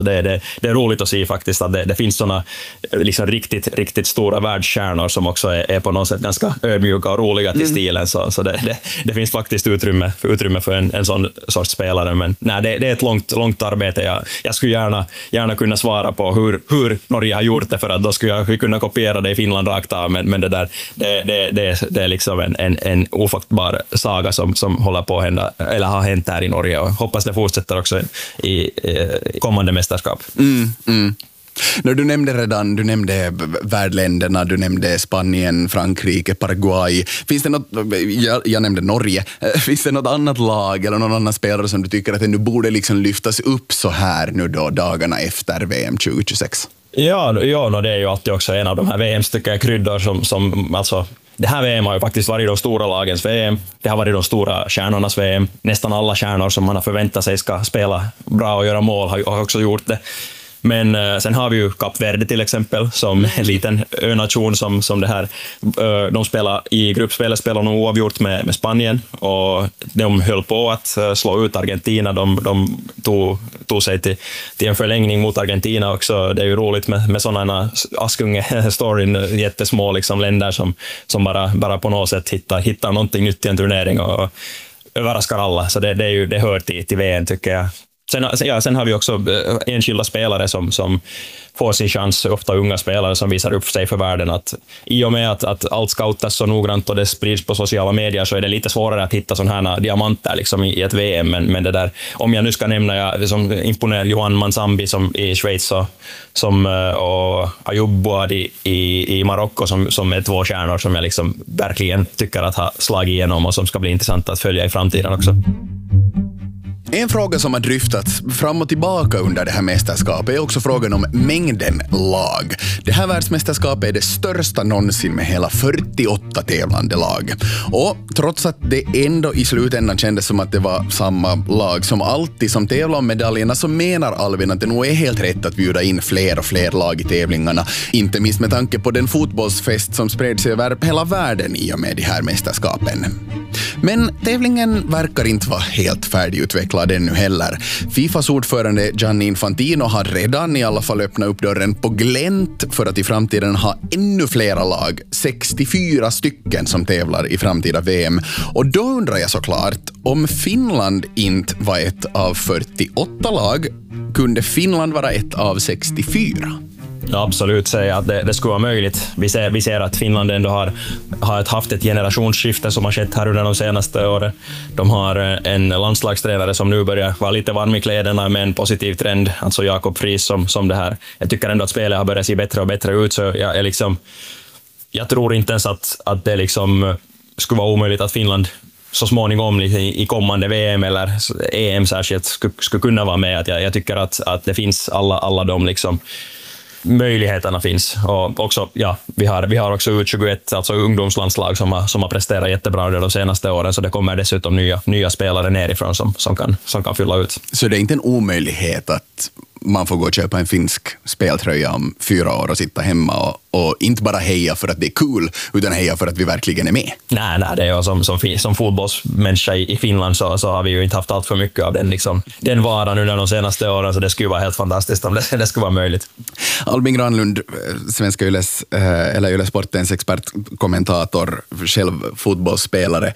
Det är roligt att se faktiskt att det finns såna liksom riktigt stora världsstjärnor som också är på något sätt ganska ödmjuka och roliga till stilen, så det finns faktiskt utrymme för en sån sorts spelare, men nej, det är ett långt arbete. Jag skulle gärna kunna svara på hur Norge har gjort det, för att då skulle jag kunna kopiera det i Finland rakt av, men det är liksom en ofattbar saga som håller på att hända, eller har hänt här i Norge, och hoppas det fortsätter också i kommande mästerskap. När du nämnde värdländerna, du nämnde Spanien, Frankrike, Paraguay. Finns det något, jag nämnde Norge, finns det något annat lag eller någon annan spelare som du tycker att det nu borde liksom lyftas upp så här nu då dagarna efter VM 2026? Ja, det är ju alltid också en av de här VM-kryddor som alltså, det här VM har ju faktiskt varit de stora lagens VM. Det har varit de stora stjärnornas VM. Nästan alla stjärnor som man har förväntat sig ska spela bra och göra mål har också gjort det. Men sen har vi ju Kap Verde till exempel, som en liten önation som det här. De spelar i gruppspelet, spelar nog oavgjort med Spanien, och de höll på att slå ut Argentina. De tog sig till en förlängning mot Argentina också. Det är ju roligt med sådana Askunge-storyn, jättesmå liksom länder som bara på något sätt hittar någonting nytt i en turnering och överraskar alla. Så det hör till VM, tycker jag. Sen har vi också enskilda spelare som får sin chans, ofta unga spelare som visar upp sig för världen. Att i och med att allt scoutas så noggrant och det sprids på sociala medier, så är det lite svårare att hitta sådana här diamanter liksom i ett VM. Men det där, om jag nu ska nämna, som imponerar Johan Mansambi som i Schweiz och Ayoub Bouadi i Marocko som är två stjärnor som jag liksom verkligen tycker att ha slagit igenom och som ska bli intressant att följa i framtiden också. En fråga som har dryftats fram och tillbaka under det här mästerskapet är också frågan om mängden lag. Det här världsmästerskapet är det största någonsin med hela 48 tävlande lag. Och trots att det ändå i slutändan kändes som att det var samma lag som alltid som tävlar om medaljerna, så menar Alvin att det nog är helt rätt att bjuda in fler och fler lag i tävlingarna. Inte minst med tanke på den fotbollsfest som spred sig över hela världen i och med de här mästerskapen. Men tävlingen verkar inte vara helt färdigutvecklad ännu heller. Fifas ordförande Gianni Infantino har redan i alla fall öppnat upp dörren på glänt för att i framtiden ha ännu flera lag, 64 stycken som tävlar i framtida VM. Och då undrar jag såklart, om Finland inte var ett av 48 lag, kunde Finland vara ett av 64? Ja, absolut säga att det skulle vara möjligt. Vi ser att Finland ändå har haft ett generationsskifte som har skett här under de senaste åren. De har en landslagstränare som nu börjar vara lite varm i kläderna med en positiv trend, alltså Jakob Friis som det här. Jag tycker ändå att spelet har börjat se bättre och bättre ut, så jag tror inte ens att det liksom skulle vara omöjligt att Finland så småningom i kommande VM eller EM särskilt skulle kunna vara med. Jag tycker att det finns alla de liksom möjligheterna finns. Och också, ja, vi har också U21, alltså ungdomslandslag som har presterat jättebra under de senaste åren, så det kommer dessutom nya spelare nerifrån som kan fylla ut. Så det är inte en omöjlighet att man får gå och köpa en finsk speltröja om 4 år och sitta hemma och inte bara heja för att det är kul, utan heja för att vi verkligen är med? Nej, det är ju som fotbollsmänniska i Finland så har vi ju inte haft allt för mycket av den varan under de senaste åren, så det skulle vara helt fantastiskt om det skulle vara möjligt. Albin Granlund, svenska Yle Sportens expertkommentator, själv fotbollsspelare.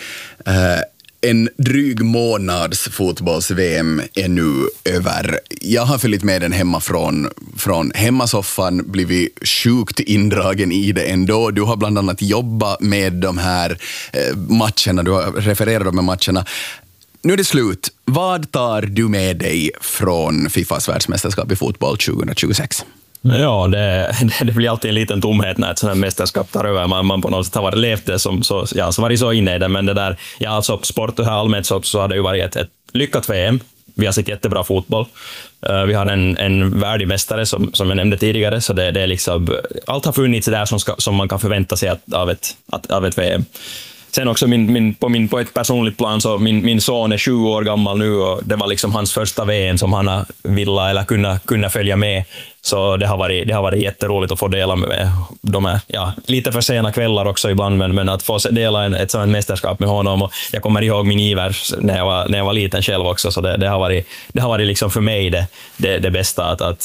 En dryg månads fotbolls-VM är nu över. Jag har följt med den hemma från hemmasoffan, blivit sjukt indragen i det ändå. Du har bland annat jobbat med de här matcherna, du har refererat de här matcherna. Nu är det slut. Vad tar du med dig från Fifas världsmästerskap i fotboll 2026? Ja, det blir alltid en liten tomhet när ett sådant här mästerskap tar över. Man på något sätt har levt det så varit så inne i det. Men det där, ja, alltså sport och här allmänt så har det ju varit ett lyckat VM. Vi har sett jättebra fotboll. Vi har en värdig mästare som jag nämnde tidigare, så det är liksom, allt har funnits där som man kan förvänta sig av ett VM. Sen också på ett personligt plan så min son är 7 år gammal nu och det var liksom hans första VM som han har vilja eller kunna följa med. Så det har varit jätteroligt att få dela med de här, lite för sena kvällar också ibland, men att få dela ett sådant mästerskap med honom. Och jag kommer ihåg min iver när jag var liten själv också, så det har varit liksom för mig det bästa